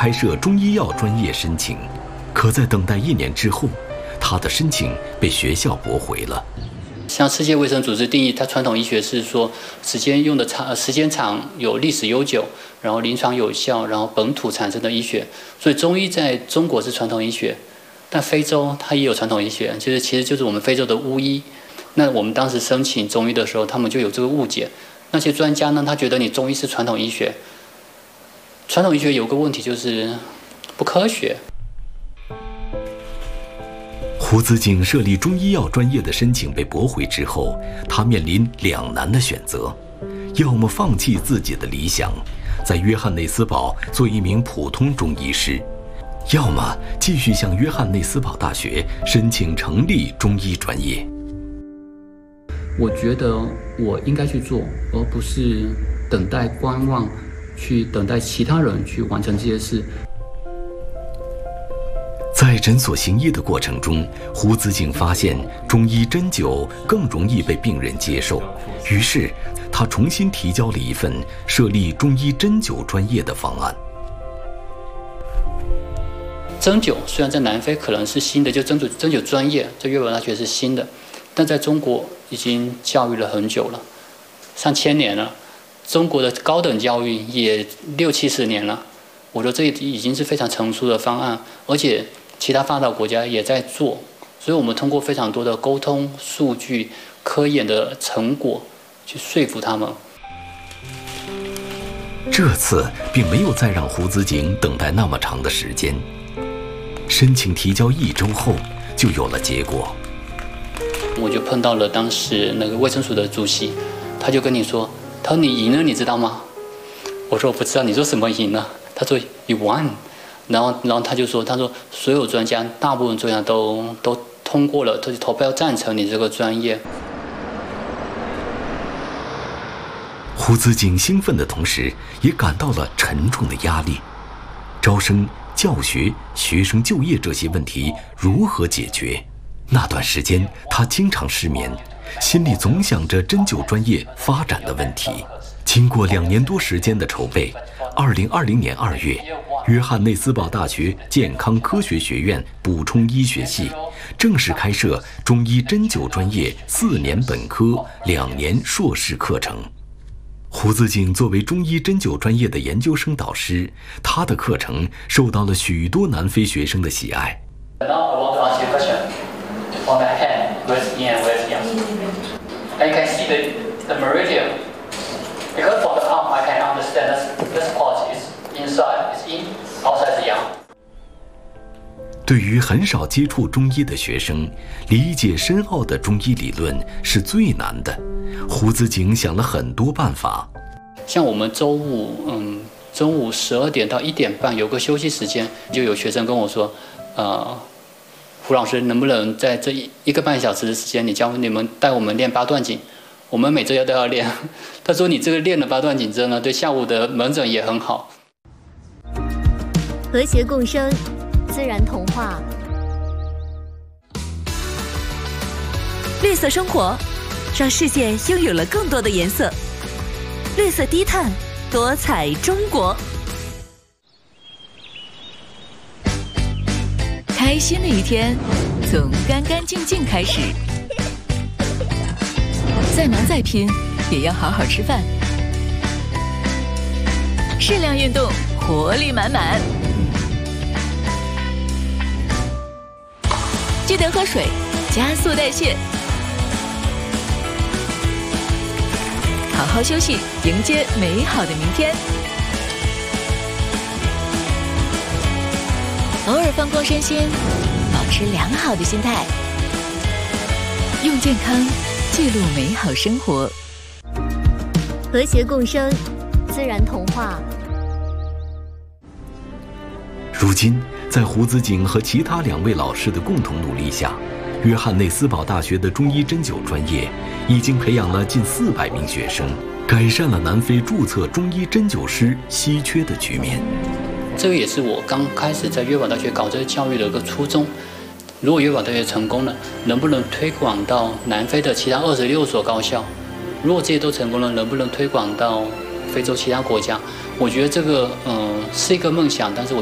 开设中医药专业申请，可在等待1年之后，他的申请被学校驳回了。 像世界卫生组织定义，它传统医学是说时间长、有历史悠久，然后临床有效，然后本土产生的医学。所以中医在中国是传统医学，但非洲它也有传统医学，其实就是我们非洲的巫医。那我们当时申请中医的时候，他们就有这个误解。那些专家呢，他觉得你中医是传统医学，传统医学有个问题就是不科学。 胡子景设立中医药专业的申请被驳回之后，他面临两难的选择：要么放弃自己的理想，在约翰内斯堡做一名普通中医师，要么继续向约翰内斯堡大学申请成立中医专业。 我觉得我应该去做，而不是等待观望，去等待其他人去完成这些事。 在诊所行医的过程中，胡子景发现中医针灸更容易被病人接受，于是他重新提交了一份设立中医针灸专业的方案。 针灸虽然在南非可能是新的，就针灸专业在约堡大学是新的，但在中国已经教育了很久了，上千年了。中国的高等教育也60-70年了，我觉得这已经是非常成熟的方案，而且其他发达国家也在做，所以我们通过非常多的沟通、数据、科研的成果去说服他们。 这次并没有再让胡子景等待那么长的时间，申请提交1周后就有了结果。 我就碰到了当时那个卫生署的主席，他就跟你说，他说你赢了，你知道吗？我说我不知道，你说什么赢了？他说 You won。然后他就说，他说所有专家，大部分专家都通过了，都投票赞成你这个专业。 胡子景兴奋的同时，也感到了沉重的压力。招生、教学、学生就业这些问题如何解决？那段时间，他经常失眠，心里总想着针灸专业发展的问题。经过2年多时间的筹备，2020年2月，约翰内斯堡大学健康科学学院补充医学系正式开设中医针灸专业4年本科、2年硕士课程。胡子景作为中医针灸专业的研究生导师，他的课程受到了许多南非学生的喜爱。 Because for the arm, I can understand this part is inside, is in, outside is out. 对于很少接触中医的学生，理解深奥的中医理论是最难的。胡子景想了很多办法。 像我们中午12点到1点半有个休息时间，就有学生跟我说，胡老师能不能在这1个半小时的时间，你们带我们练8段锦？我们每周都要练。他说你这个练了8段锦之后呢，对下午的门诊也很好。 和谐共生，自然童话。 绿色生活，让世界拥有了更多的颜色。绿色低碳，多彩中国。开心的一天，从干干净净开始。再忙再拼，也要好好吃饭。适量运动，活力满满。记得喝水，加速代谢。好好休息，迎接美好的明天。偶尔放空身心，保持良好的心态，用健康记录美好生活。 和谐共生，自然童话。 如今，在胡子景和其他2位老师的共同努力下，约翰内斯堡大学的中医针灸专业已经培养了近400名学生，改善了南非注册中医针灸师稀缺的局面。 这个也是我刚开始在约堡大学搞这个教育的一个初衷。如果约堡大学成功了，能不能推广到南非的其他26所高校？如果这些都成功了，能不能推广到非洲其他国家？我觉得这个是一个梦想，但是